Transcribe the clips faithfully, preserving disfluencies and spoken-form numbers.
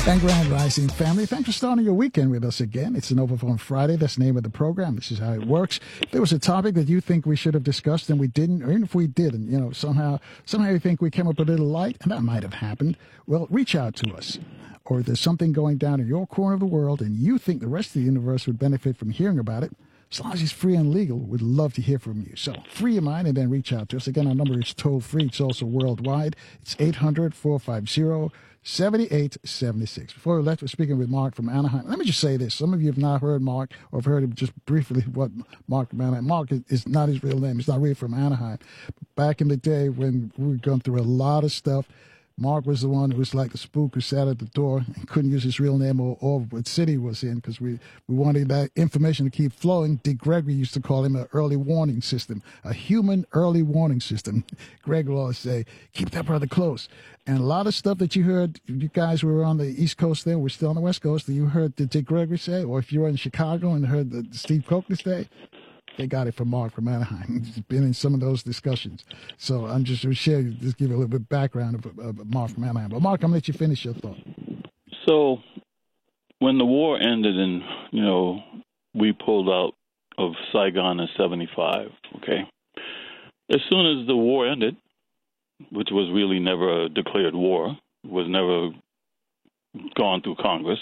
And Grand Rising family, thanks for starting your weekend with us again. It's an Overflow Friday. That's the name of the program. This is how it works. If there was a topic that you think we should have discussed and we didn't, or even if we did, and you know somehow somehow you think we came up a little light, and that might have happened, well, reach out to us. Or if there's something going down in your corner of the world and you think the rest of the universe would benefit from hearing about it, as long as it's free and legal, we'd love to hear from you. So free your mind and then reach out to us. Again, our number is toll free. It's also worldwide. It's eight hundred, four five zero, seven eight seven six. Before we left, we're speaking with Mark from Anaheim. Let me just say this. Some of you have not heard Mark or have heard him just briefly what Mark from Anaheim. Mark is, is not his real name. It's not really from Anaheim. Back in the day when we were going through a lot of stuff, Mark was the one who was like the spook who sat at the door and couldn't use his real name or, or what city he was in because we, we wanted that information to keep flowing. Dick Gregory used to call him an early warning system, a human early warning system. Greg will always say, keep that brother close. And a lot of stuff that you heard, you guys were on the East Coast then, we're still on the West Coast, that you heard the Dick Gregory say, or if you were in Chicago and heard the Steve Coakley say, they got it from Mark from Anaheim. He's been in some of those discussions. So I'm just going to share, just give you a little bit of background of, of Mark from Anaheim. But Mark, I'm going to let you finish your thought. So when the war ended and, you know, we pulled out of Saigon in seventy-five, okay, as soon as the war ended, which was really never a declared war, was never gone through Congress,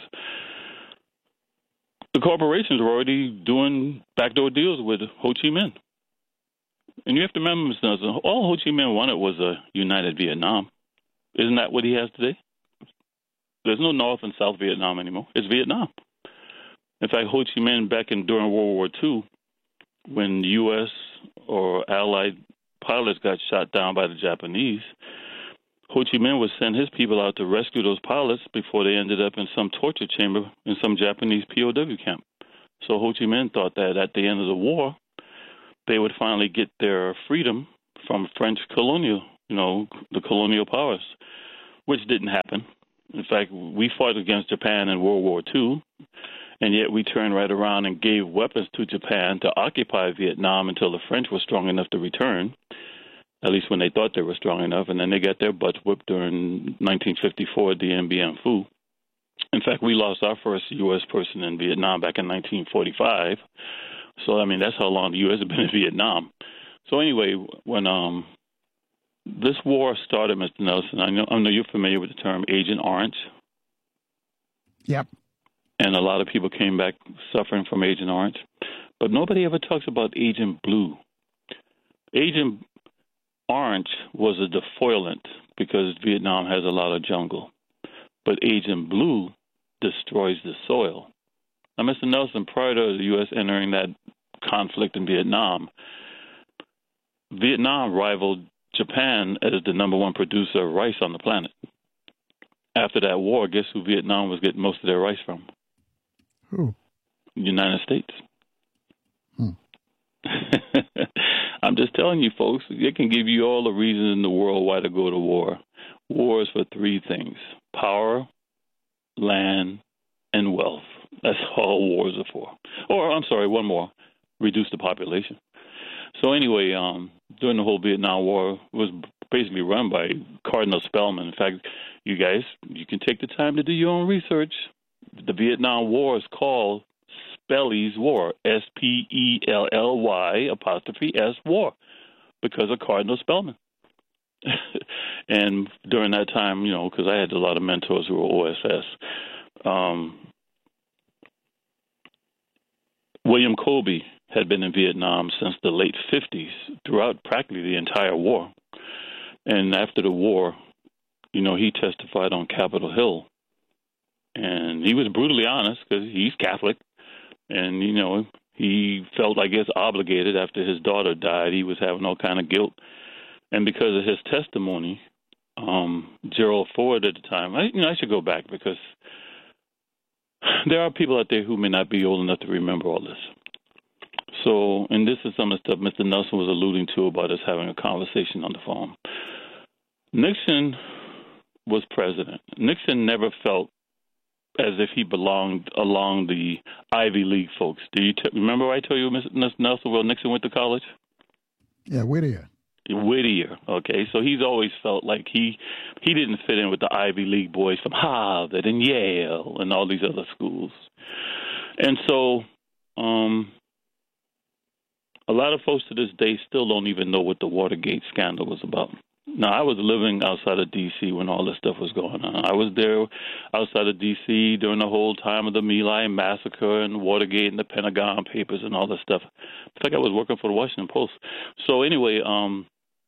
the corporations were already doing backdoor deals with Ho Chi Minh. And you have to remember, Mister Nelson, all Ho Chi Minh wanted was a united Vietnam. Isn't that what he has today? There's no North and South Vietnam anymore. It's Vietnam. In fact, Ho Chi Minh, back in during World War Two, when U S or Allied pilots got shot down by the Japanese, Ho Chi Minh would send his people out to rescue those pilots before they ended up in some torture chamber in some Japanese P O W camp. So Ho Chi Minh thought that at the end of the war, they would finally get their freedom from French colonial, you know, the colonial powers, which didn't happen. In fact, we fought against Japan in World War Two, and yet we turned right around and gave weapons to Japan to occupy Vietnam until the French were strong enough to return. At least when they thought they were strong enough, and then they got their butts whipped during nineteen fifty-four, Dien Bien Phu. In fact, we lost our first U S person in Vietnam back in nineteen forty-five. So, I mean, that's how long the U S has been in Vietnam. So anyway, when um, this war started, Mister Nelson, I know, I know you're familiar with the term Agent Orange. Yep. And a lot of people came back suffering from Agent Orange. But nobody ever talks about Agent Blue. Agent Orange was a defoilant because Vietnam has a lot of jungle. But Agent Blue destroys the soil. Now, Mister Nelson, prior to the U S entering that conflict in Vietnam, Vietnam rivaled Japan as the number one producer of rice on the planet. After that war, guess who Vietnam was getting most of their rice from? Who? United States. Hmm. I'm just telling you, folks, it can give you all the reasons in the world why to go to war. War is for three things: power, land, and wealth. That's all wars are for. Or, I'm sorry, one more: reduce the population. So anyway, um, during the whole Vietnam War, it was basically run by Cardinal Spellman. In fact, you guys, you can take the time to do your own research. The Vietnam War is called Spelly's War, S P E L L Y apostrophe S War, because of Cardinal Spellman. And during that time, you know, because I had a lot of mentors who were O S S, um, William Colby had been in Vietnam since the late fifties, throughout practically the entire war. And after the war, you know, he testified on Capitol Hill. And he was brutally honest because he's Catholic. And, you know, he felt, I guess, obligated after his daughter died. He was having all kind of guilt. And because of his testimony, um, Gerald Ford at the time, I, you know, I should go back because there are people out there who may not be old enough to remember all this. So, and this is some of the stuff Mister Nelson was alluding to about us having a conversation on the phone. Nixon was president. Nixon never felt as if he belonged along the Ivy League folks. Do you t- remember I told you, Mister Nelson, where Nixon went to college? Yeah, Whittier. Whittier. Okay, so he's always felt like he he didn't fit in with the Ivy League boys from Harvard and Yale and all these other schools. And so um, a lot of folks to this day still don't even know what the Watergate scandal was about. Now, I was living outside of D C when all this stuff was going on. I was there outside of D C during the whole time of the My Lai massacre and Watergate and the Pentagon Papers and all this stuff. In fact, I was working for the Washington Post. So anyway, um,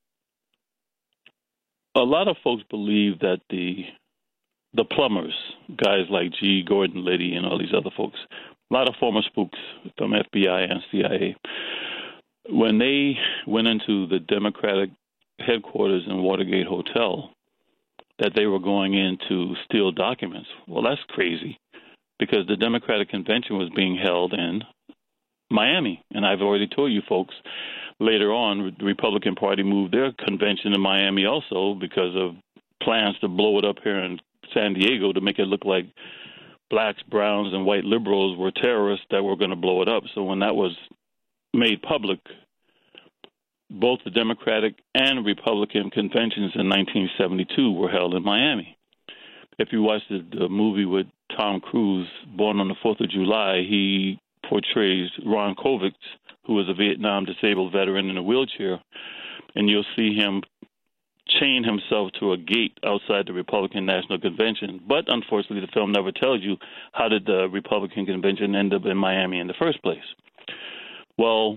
a lot of folks believe that the the plumbers, guys like G. Gordon Liddy and all these other folks, a lot of former spooks from F B I and C I A, when they went into the Democratic headquarters in Watergate Hotel, that they were going in to steal documents. Well, that's crazy, because the Democratic convention was being held in Miami. And I've already told you folks, later on, the Republican Party moved their convention to Miami also because of plans to blow it up here in San Diego to make it look like blacks, browns, and white liberals were terrorists that were going to blow it up. So when that was made public, both the Democratic and Republican conventions in nineteen seventy-two were held in Miami. If you watch the, the movie with Tom Cruise, Born on the Fourth of July, he portrays Ron Kovics, who was a Vietnam disabled veteran in a wheelchair, and you'll see him chain himself to a gate outside the Republican National Convention. But unfortunately, the film never tells you how did the Republican convention end up in Miami in the first place. Well,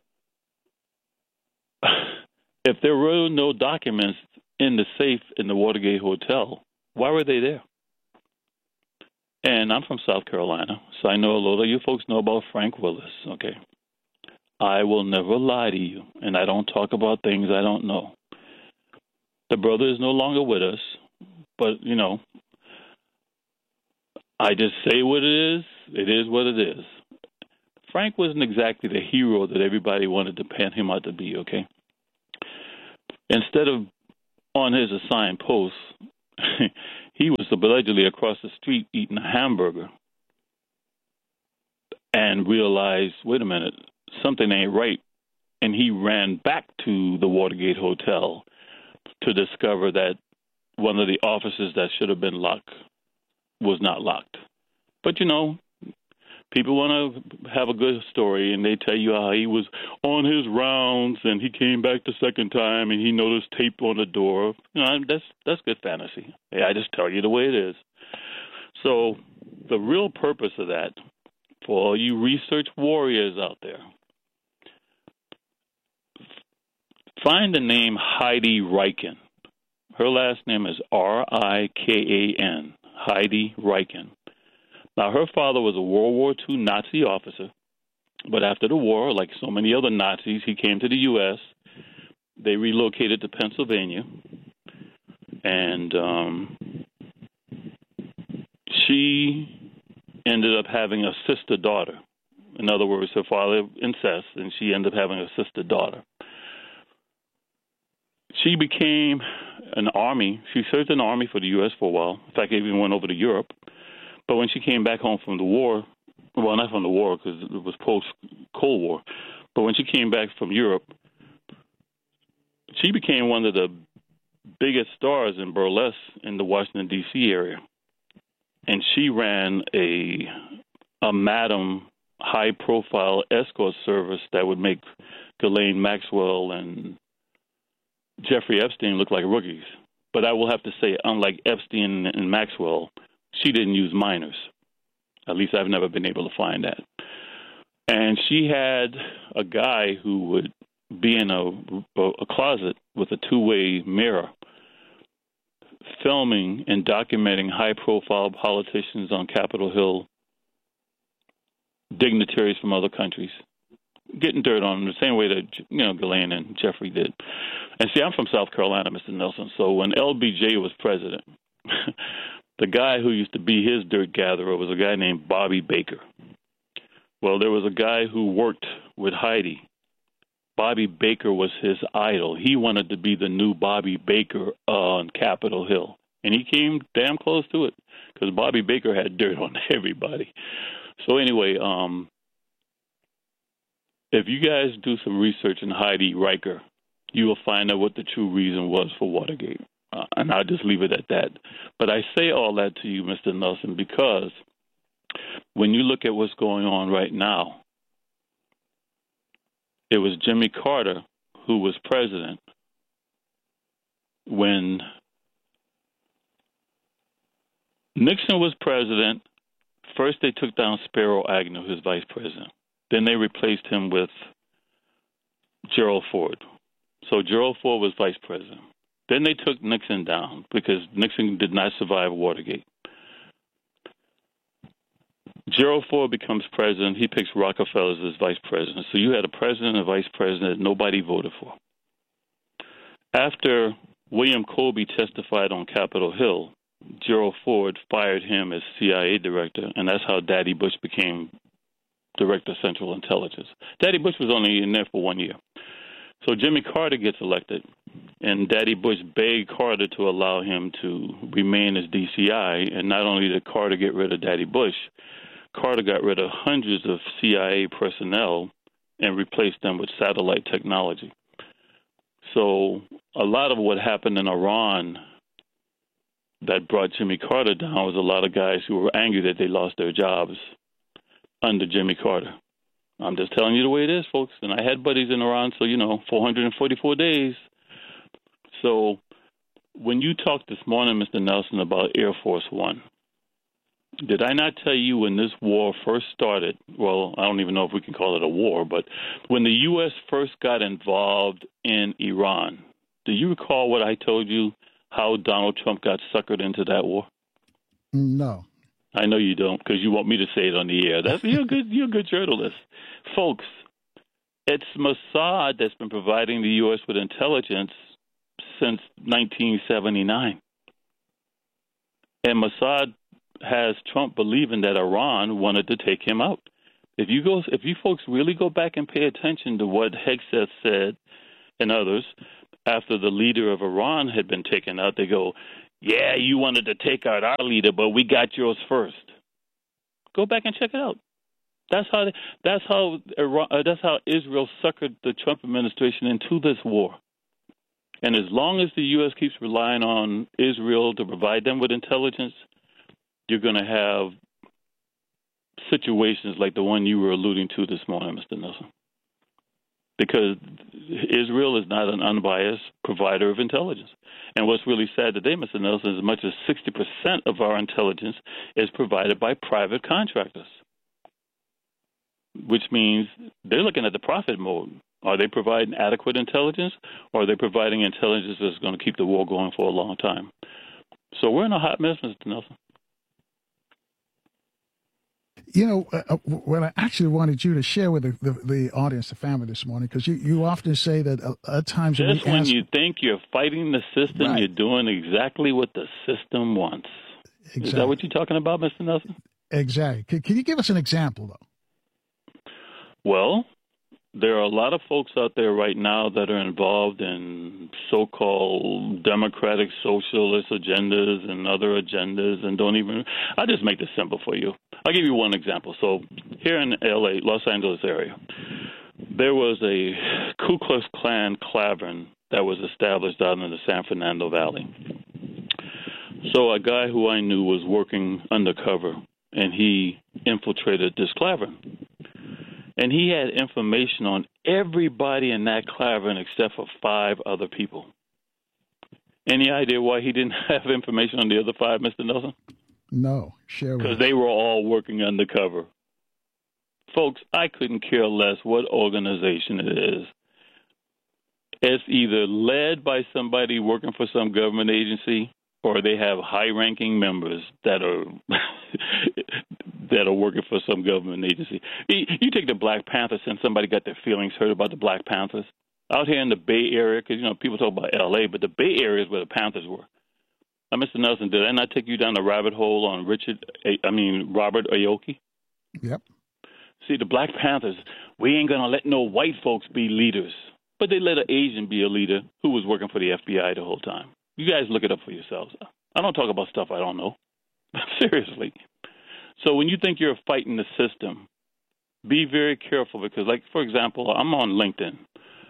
if there were no documents in the safe in the Watergate Hotel, why were they there? And I'm from South Carolina, so I know a lot of you folks know about Frank Willis, okay? I will never lie to you, and I don't talk about things I don't know. The brother is no longer with us, but, you know, I just say what it is. It is what it is. Frank wasn't exactly the hero that everybody wanted to pan him out to be, okay? Instead of on his assigned post, he was allegedly across the street eating a hamburger and realized, wait a minute, something ain't right. And he ran back to the Watergate Hotel to discover that one of the offices that should have been locked was not locked. But, you know, people want to have a good story, and they tell you how he was on his rounds and he came back the second time and he noticed tape on the door. You know, that's that's good fantasy. Yeah, I just tell you the way it is. So the real purpose of that, for all you research warriors out there, find the name Heidi Reichen. Her last name is R I K A N, Heidi Reichen. Now, her father was a World War Two Nazi officer, but after the war, like so many other Nazis, he came to the U S They relocated to Pennsylvania, and um, she ended up having a sister daughter. In other words, her father incest, and she ended up having a sister daughter. She became an army. She served in the army for the U S for a while. In fact, even went over to Europe. But when she came back home from the war, well, not from the war because it was post-Cold War, but when she came back from Europe, she became one of the biggest stars in burlesque in the Washington, D C area. And she ran a, a madam high-profile escort service that would make Ghislaine Maxwell and Jeffrey Epstein look like rookies. But I will have to say, unlike Epstein and Maxwell, she didn't use minors. At least I've never been able to find that. And she had a guy who would be in a, a closet with a two-way mirror, filming and documenting high-profile politicians on Capitol Hill, dignitaries from other countries, getting dirt on them the same way that, you know, Ghislaine and Jeffrey did. And see, I'm from South Carolina, Mister Nelson, so when L B J was president, the guy who used to be his dirt gatherer was a guy named Bobby Baker. Well, there was a guy who worked with Heidi. Bobby Baker was his idol. He wanted to be the new Bobby Baker on Capitol Hill. And he came damn close to it because Bobby Baker had dirt on everybody. So anyway, um, if you guys do some research on Heidi Reicher, you will find out what the true reason was for Watergate. Uh, and I'll just leave it at that. But I say all that to you, Mister Nelson, because when you look at what's going on right now, it was Jimmy Carter who was president when Nixon was president. First, they took down Spiro Agnew, his vice president. Then they replaced him with Gerald Ford. So Gerald Ford was vice president. Then they took Nixon down because Nixon did not survive Watergate. Gerald Ford becomes president. He picks Rockefeller as his vice president. So you had a president and a vice president that nobody voted for. After William Colby testified on Capitol Hill, Gerald Ford fired him as C I A director, and that's how Daddy Bush became director of Central Intelligence. Daddy Bush was only in there for one year. So Jimmy Carter gets elected, and Daddy Bush begged Carter to allow him to remain as D C I, and not only did Carter get rid of Daddy Bush, Carter got rid of hundreds of C I A personnel and replaced them with satellite technology. So a lot of what happened in Iran that brought Jimmy Carter down was a lot of guys who were angry that they lost their jobs under Jimmy Carter. I'm just telling you the way it is, folks. And I had buddies in Iran, so, you know, four hundred forty-four days. So when you talked this morning, Mister Nelson, about Air Force One, did I not tell you when this war first started? Well, I don't even know if we can call it a war, but when the U S first got involved in Iran, do you recall what I told you, how Donald Trump got suckered into that war? No. I know you don't, because you want me to say it on the air. That's you're a good. You're a good journalist, folks. It's Mossad that's been providing the U S with intelligence since nineteen seventy-nine, and Mossad has Trump believing that Iran wanted to take him out. If you go, if you folks really go back and pay attention to what Hegseth said and others after the leader of Iran had been taken out, they go, yeah, you wanted to take out our leader, but we got yours first. Go back and check it out. That's how that's how Iran, uh, that's how Israel suckered the Trump administration into this war. And as long as the U S keeps relying on Israel to provide them with intelligence, you're going to have situations like the one you were alluding to this morning, Mister Nelson. Because Israel is not an unbiased provider of intelligence. And what's really sad today, Mister Nelson, is as much as sixty percent of our intelligence is provided by private contractors, which means they're looking at the profit mode. Are they providing adequate intelligence, or are they providing intelligence that's going to keep the war going for a long time? So we're in a hot mess, Mister Nelson. You know, uh, what I actually wanted you to share with the, the, the audience, the family this morning, because you, you often say that uh, at times... Just when, when ask, you think you're fighting the system, right, you're doing exactly what the system wants. Exactly. Is that what you're talking about, Mister Nelson? Exactly. Can, can you give us an example, though? Well, there are a lot of folks out there right now that are involved in so-called democratic socialist agendas and other agendas and don't even... I'll just make this simple for you. I'll give you one example. So here in L A, Los Angeles area, there was a Ku Klux Klan clavern that was established out in the San Fernando Valley. So a guy who I knew was working undercover, and he infiltrated this clavern. And he had information on everybody in that clavern except for five other people. Any idea why he didn't have information on the other five, Mister Nelson? No, share with Because they were all working undercover. Folks, I couldn't care less what organization it is. It's either led by somebody working for some government agency, or they have high-ranking members that are that are working for some government agency. You take the Black Panthers, and somebody got their feelings hurt about the Black Panthers. Out here in the Bay Area, because, you know, people talk about L A, but the Bay Area is where the Panthers were. Now, Mister Nelson, did I not take you down the rabbit hole on Richard, I mean, Robert Aoki? Yep. See, the Black Panthers, we ain't going to let no white folks be leaders. But they let an Asian be a leader who was working for the F B I the whole time. You guys look it up for yourselves. I don't talk about stuff I don't know. Seriously. So when you think you're fighting the system, be very careful because, like, for example, I'm on LinkedIn.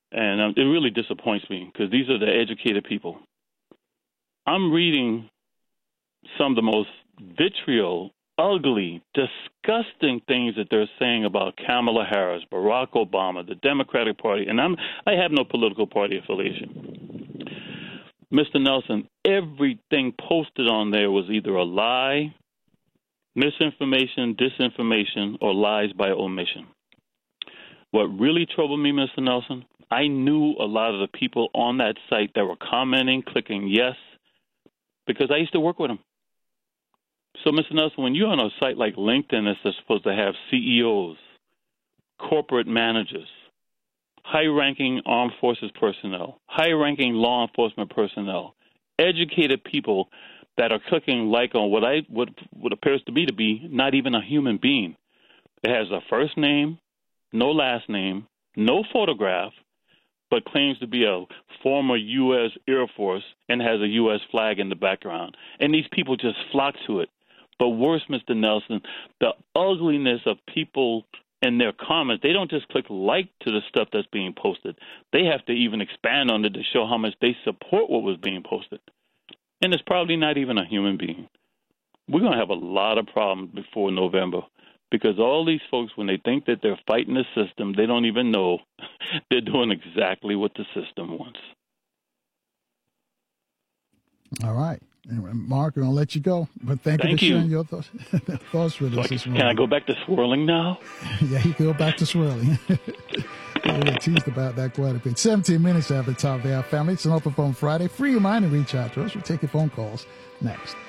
And um, it really disappoints me because these are the educated people. I'm reading some of the most vitriol, ugly, disgusting things that they're saying about Kamala Harris, Barack Obama, the Democratic Party, and I'm I have no political party affiliation. Mister Nelson, everything posted on there was either a lie, misinformation, disinformation, or lies by omission. What really troubled me, Mister Nelson, I knew a lot of the people on that site that were commenting, clicking yes, because I used to work with them. So, Mister Nelson, when you're on a site like LinkedIn that's supposed to have C E Os, corporate managers, high-ranking armed forces personnel, high-ranking law enforcement personnel, educated people that are clicking like on what I what, what appears to me to be not even a human being. It has a first name, no last name, no photograph, but claims to be a former U S Air Force and has a U S flag in the background. And these people just flock to it. But worse, Mister Nelson, the ugliness of people in their comments, they don't just click like to the stuff that's being posted. They have to even expand on it to show how much they support what was being posted. And it's probably not even a human being. We're going to have a lot of problems before November because all these folks, when they think that they're fighting the system, they don't even know they're doing exactly what the system wants. All right. Anyway, Mark, I'm going to let you go. But thank, thank you for you. sharing your thoughts, thoughts with so us I, this morning. Can I go back to swirling now? Yeah, you can go back to swirling. We teased about that quite a bit. seventeen minutes after the top of our family. It's an open phone Friday. Free your mind and reach out to us. We'll take your phone calls next.